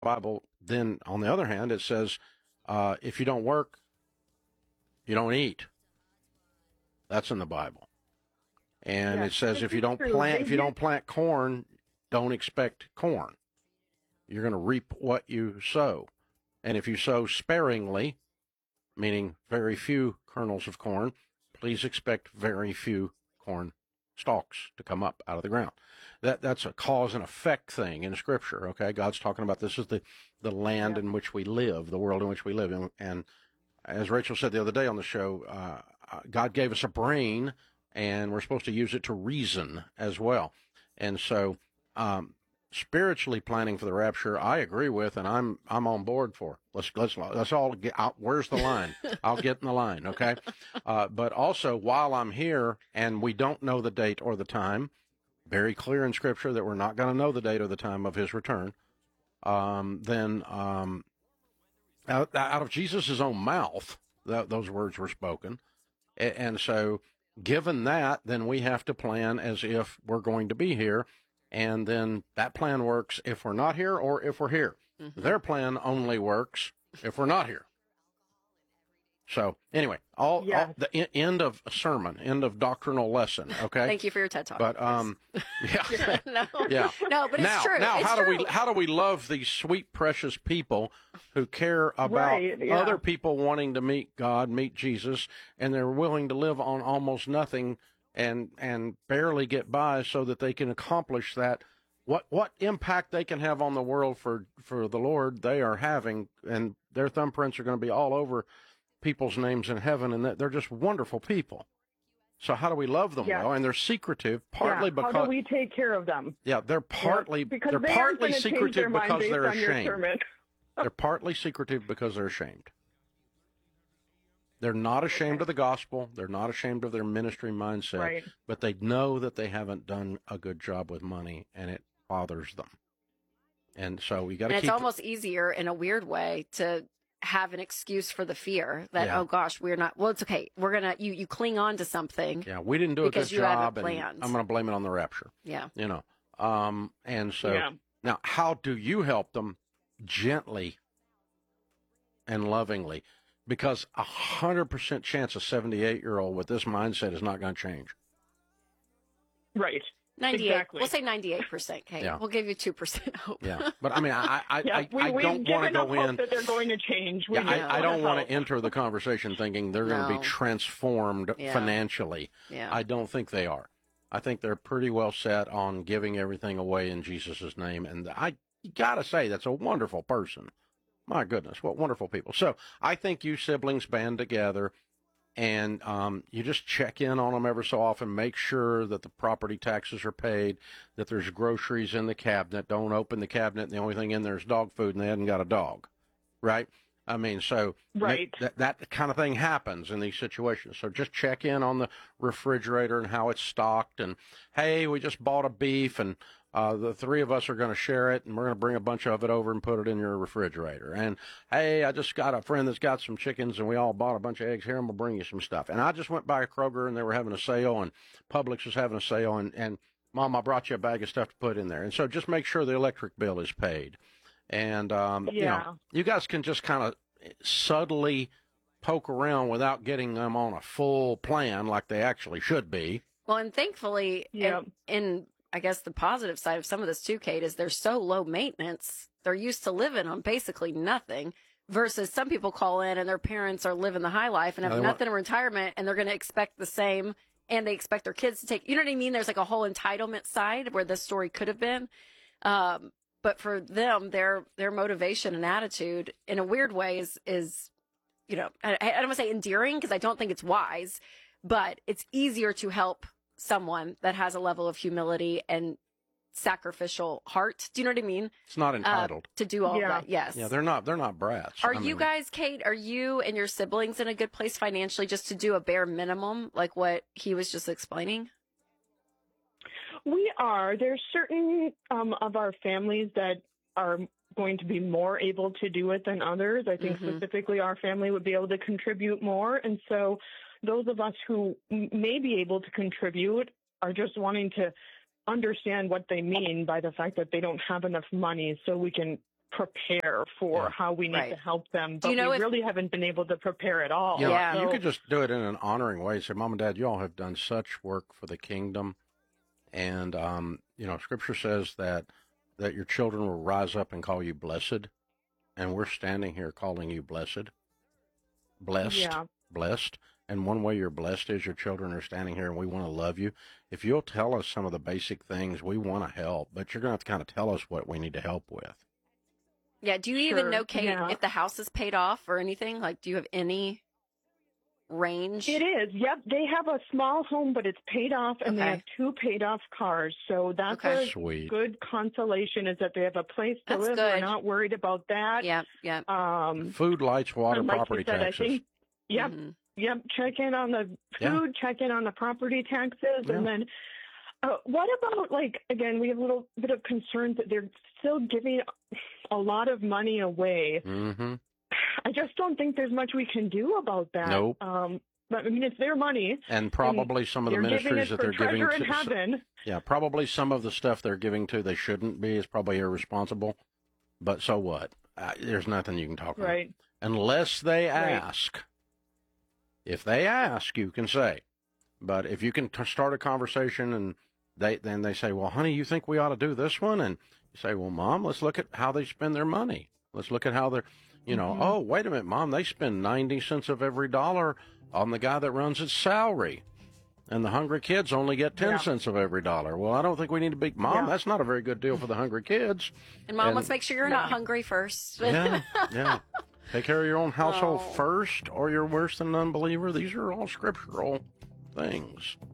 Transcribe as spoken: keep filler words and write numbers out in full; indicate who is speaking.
Speaker 1: Bible, then on the other hand, it says, uh, if you don't work, you don't eat. That's in the Bible. And
Speaker 2: Yeah,
Speaker 1: it says
Speaker 2: this
Speaker 1: if you
Speaker 2: is
Speaker 1: don't
Speaker 2: true.
Speaker 1: plant
Speaker 2: They
Speaker 1: if you
Speaker 2: did-
Speaker 1: don't plant corn, don't expect corn. You're going to reap what you sow. And if you sow sparingly, meaning very few kernels of corn, please expect very few corn stalks to come up out of the ground. That that's a cause and effect thing in Scripture. Okay, God's talking about this is the the land
Speaker 2: Yeah.
Speaker 1: in which we live, the world in which we live, and, and as Rachel said the other day on the show, uh, God gave us a brain, and we're supposed to use it to reason as well. And so, um, spiritually planning for the rapture, I agree with, and I'm I'm on board for. Let's let's let's all get out. Where's the line? I'll get in the line, okay? Uh, but also, while I'm here, and we don't know the date or the time, very clear in Scripture that we're not going to know the date or the time of His return. Um, then. Um, Out, out of Jesus' own mouth, th- those words were spoken. And, and so, given that, then we have to plan as if we're going to be here. And then that plan works if we're not here or if we're here. Mm-hmm. Their plan only works if we're not here. So, anyway, all,
Speaker 2: Yes.
Speaker 1: all the e- end of a sermon, end of doctrinal lesson, okay?
Speaker 3: Thank you for your TED Talk.
Speaker 1: But, um, yeah.
Speaker 3: no.
Speaker 1: Yeah.
Speaker 3: No, but
Speaker 1: now,
Speaker 3: it's true.
Speaker 1: Now,
Speaker 3: it's
Speaker 1: how
Speaker 3: true.
Speaker 1: do we how do we love these sweet, precious people who care about
Speaker 2: Right, yeah.
Speaker 1: other people wanting to meet God, meet Jesus, and they're willing to live on almost nothing and and barely get by so that they can accomplish that? What what impact they can have on the world for for the Lord, they are having, and their thumbprints are going to be all over people's names in heaven, and that they're just wonderful people. So how do we love them
Speaker 2: Yeah.
Speaker 1: well? And they're secretive, partly
Speaker 2: yeah.
Speaker 1: because
Speaker 2: How do we take care of them?
Speaker 1: yeah, they're partly
Speaker 2: Yeah, because
Speaker 1: they're
Speaker 2: they aren't
Speaker 1: partly
Speaker 2: gonna change
Speaker 1: secretive
Speaker 2: their mind
Speaker 1: because
Speaker 2: based
Speaker 1: they're
Speaker 2: on your
Speaker 1: ashamed.
Speaker 2: sermon.
Speaker 1: They're partly secretive because they're ashamed. They're not ashamed
Speaker 2: Okay.
Speaker 1: of the gospel. They're not ashamed of their ministry mindset,
Speaker 2: Right.
Speaker 1: but they know that they haven't done a good job with money, and it bothers them. And so we got to
Speaker 3: And
Speaker 1: keep.
Speaker 3: it's almost easier in a weird way to have an excuse for the fear that,
Speaker 1: Yeah.
Speaker 3: oh gosh, we're not, well, it's okay. We're going to, you, you cling on to something.
Speaker 1: Yeah, we didn't do a good
Speaker 3: because you haven't
Speaker 1: job, and
Speaker 3: planned.
Speaker 1: I'm going to blame it on the rapture.
Speaker 3: Yeah.
Speaker 1: You know, um, and so
Speaker 2: Yeah.
Speaker 1: now, how do you help them? Gently and lovingly, because a hundred percent chance a seventy-eight year old with this mindset is not going to change.
Speaker 2: Right.
Speaker 3: ninety-eight.
Speaker 2: Exactly.
Speaker 3: We'll say ninety-eight percent, Kate.
Speaker 1: Yeah.
Speaker 3: We'll give you two percent hope.
Speaker 1: Yeah, but I mean, I I,
Speaker 2: Yeah,
Speaker 1: I,
Speaker 2: we,
Speaker 1: I
Speaker 2: we've
Speaker 1: don't want to
Speaker 2: given
Speaker 1: go
Speaker 2: up hope
Speaker 1: in.
Speaker 2: that they're going to change. We
Speaker 1: Yeah,
Speaker 2: just
Speaker 1: I, I don't want
Speaker 2: hope.
Speaker 1: to enter the conversation thinking they're going to
Speaker 3: No.
Speaker 1: be transformed
Speaker 3: Yeah.
Speaker 1: financially.
Speaker 3: Yeah.
Speaker 1: I don't think they are. I think they're pretty well set on giving everything away in Jesus' name, and I got to say that's a wonderful person. My goodness, what wonderful people. So I think you siblings band together, and um, you just check in on them ever so often, make sure that the property taxes are paid, that there's groceries in the cabinet. Don't open the cabinet and the only thing in there is dog food and they hadn't got a dog, right? I mean, so
Speaker 2: Right.
Speaker 1: that, that kind of thing happens in these situations. So just check in on the refrigerator and how it's stocked. And, hey, we just bought a beef, and uh, the three of us are going to share it, and we're going to bring a bunch of it over and put it in your refrigerator. And, hey, I just got a friend that's got some chickens, and we all bought a bunch of eggs here, and we'll bring you some stuff. And I just went by a Kroger, and they were having a sale, and Publix was having a sale, and, and Mom, I brought you a bag of stuff to put in there. And so just make sure the electric bill is paid. And, um, you
Speaker 2: Yeah.
Speaker 1: know, you guys can just kind of subtly poke around without getting them on a full plan like they actually should be.
Speaker 3: Well, and thankfully,
Speaker 2: Yeah.
Speaker 3: and, and I guess the positive side of some of this too, Kate, is they're so low maintenance. They're used to living on basically nothing versus some people call in and their parents are living the high life and have
Speaker 1: Yeah, they want-
Speaker 3: nothing in retirement, and they're going to expect the same, and they expect their kids to take, you know what I mean? There's like a whole entitlement side where this story could have been. Um, but for them, their, their motivation and attitude in a weird way is, is, you know, I, I don't want to say endearing because I don't think it's wise, but it's easier to help someone that has a level of humility and sacrificial heart. Do you know what I mean?
Speaker 1: It's not
Speaker 3: Uh,
Speaker 1: entitled.
Speaker 3: to do all
Speaker 2: Yeah.
Speaker 3: that. Yes.
Speaker 1: Yeah, they're not. They're not brats.
Speaker 3: Are
Speaker 1: I
Speaker 3: you
Speaker 1: mean,
Speaker 3: guys, Kate, are you and your siblings in a good place financially just to do a bare minimum, like what he was just explaining?
Speaker 2: We are. There's certain um, of our families that are going to be more able to do it than others. I think
Speaker 3: Mhm.
Speaker 2: specifically our family would be able to contribute more. And so those of us who m- may be able to contribute are just wanting to understand what they mean by the fact that they don't have enough money so we can prepare for
Speaker 1: Yeah.
Speaker 2: how we need
Speaker 3: Right.
Speaker 2: to help them,
Speaker 3: Do
Speaker 2: but
Speaker 3: you know
Speaker 2: we
Speaker 3: if-
Speaker 2: really haven't been able to prepare at all.
Speaker 1: You know,
Speaker 3: Yeah.
Speaker 1: you
Speaker 2: So-
Speaker 1: could just do it in an honoring way. Say, Mom and Dad, you all have done such work for the kingdom. And, um, you know, Scripture says that, that your children will rise up and call you blessed. And we're standing here calling you blessed. Blessed.
Speaker 2: Yeah.
Speaker 1: Blessed. And one way you're blessed is your children are standing here and we want to love you. If you'll tell us some of the basic things, we want to help. But you're going to have to kind of tell us what we need to help with.
Speaker 3: Yeah. Do you even
Speaker 2: Sure,
Speaker 3: know, Kate,
Speaker 2: yeah.
Speaker 3: if the house is paid off or anything? Like, do you have any range?
Speaker 2: It is. Yep. They have a small home, but it's paid off, and they
Speaker 3: Okay.
Speaker 2: have two paid off cars. So that's
Speaker 3: Okay.
Speaker 2: a
Speaker 1: Sweet.
Speaker 2: good consolation is that they have a place to
Speaker 3: That's
Speaker 2: live.
Speaker 3: good.
Speaker 2: We're not worried about that.
Speaker 3: Yeah. Yeah.
Speaker 2: Um,
Speaker 1: Food, lights, water,
Speaker 2: and like
Speaker 1: property
Speaker 2: you said,
Speaker 1: taxes.
Speaker 2: I think, yep,
Speaker 3: Mhm.
Speaker 2: yep. Check in on the
Speaker 1: Yeah.
Speaker 2: food, check in on the property taxes,
Speaker 1: Yeah.
Speaker 2: and then uh, what about, like, again, we have a little bit of concerns that they're still giving a lot of money away.
Speaker 1: Mm-hmm.
Speaker 2: I just don't think there's much we can do about that.
Speaker 1: Nope.
Speaker 2: Um, but I mean, it's their money.
Speaker 1: And probably some of the
Speaker 2: They're giving
Speaker 1: ministries
Speaker 2: it
Speaker 1: that
Speaker 2: for
Speaker 1: they're giving
Speaker 2: treasure in
Speaker 1: to.
Speaker 2: heaven.
Speaker 1: Yeah, probably some of the stuff they're giving to they shouldn't be is probably irresponsible. But so what? Uh, there's nothing you can talk about.
Speaker 2: Right.
Speaker 1: Unless they
Speaker 2: Right.
Speaker 1: ask. If they ask, you can say. But if you can t- start a conversation and they then they say, well, honey, you think we ought to do this one? And you say, well, Mom, let's look at how they spend their money. Let's look at how they're, you know,
Speaker 2: Mhm.
Speaker 1: oh, wait a minute, Mom, they spend ninety cents of every dollar on the guy that runs his salary. And the hungry kids only get ten
Speaker 2: Yeah.
Speaker 1: cents of every dollar. Well, I don't think we need to be, Mom,
Speaker 2: Yeah.
Speaker 1: that's not a very good deal for the hungry kids.
Speaker 3: And Mom,
Speaker 1: And-
Speaker 3: let's make sure you're not
Speaker 2: Yeah.
Speaker 3: hungry first.
Speaker 1: Yeah, yeah. Take care of your own household
Speaker 3: Oh.
Speaker 1: first, or you're worse than an unbeliever. These are all scriptural things.